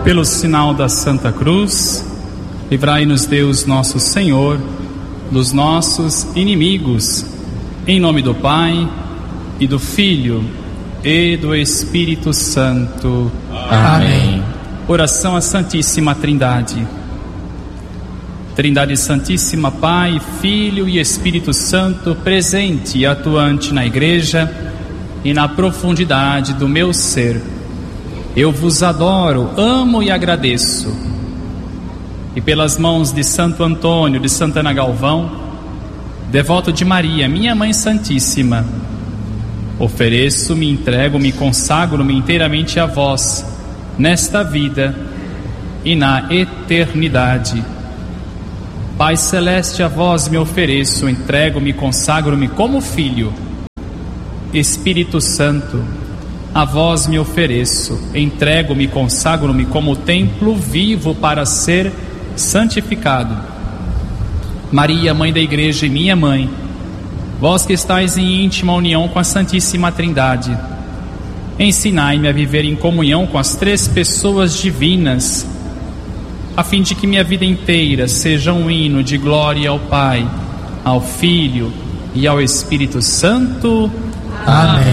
Pelo sinal da Santa Cruz, livrai-nos Deus nosso Senhor dos nossos inimigos. Em nome do Pai, e do Filho, e do Espírito Santo. Amém. Oração à Santíssima Trindade. Trindade Santíssima, Pai, Filho e Espírito Santo, presente e atuante na Igreja e na profundidade do meu ser. Eu vos adoro, amo e agradeço. E pelas mãos de Santo Antônio, de Santana Galvão, devoto de Maria, minha Mãe Santíssima, ofereço, me entrego, me consagro-me inteiramente a vós, nesta vida e na eternidade. Pai Celeste, a vós me ofereço, entrego-me, consagro-me como filho. Espírito Santo, a vós me ofereço, entrego-me, consagro-me como templo vivo para ser santificado. Maria, Mãe da Igreja e minha Mãe, vós que estáis em íntima união com a Santíssima Trindade, ensinai-me a viver em comunhão com as três pessoas divinas, a fim de que minha vida inteira seja um hino de glória ao Pai, ao Filho e ao Espírito Santo. Amém.